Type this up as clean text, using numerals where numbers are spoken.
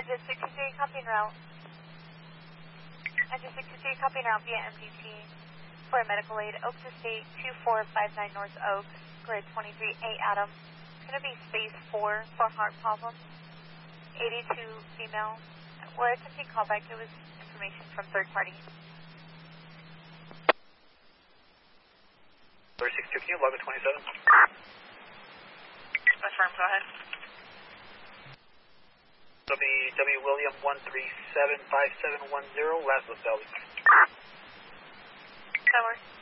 Engine 63, copy en route. Engine 63, copy en route via MDT for a medical aid. Oaks Estate 2459 North Oaks, grid 23, 8 Adam. It's going to be phase 4 for heart problems. 82 female. We're attempting callback. It was information from third party. 3615, 1127. Affirm, go ahead. W William 1375710, last Lascelles. That works.